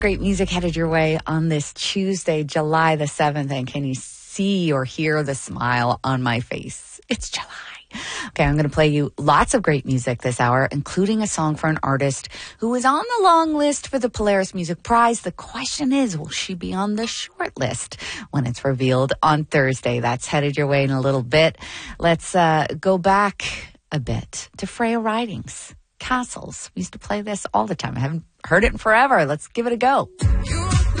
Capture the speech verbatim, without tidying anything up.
Great music headed your way on this Tuesday, July the seventh. And can you see or hear the smile on my face? It's July. Okay, I'm going to play you lots of great music this hour, including a song for an artist who is on the long list for the Polaris Music Prize. The question is, will she be on the short list when it's revealed on Thursday? That's headed your way in a little bit. Let's uh, go back a bit to Freya Ridings. Castles. We used to play this all the time. I haven't heard it in forever. Let's give it a go. You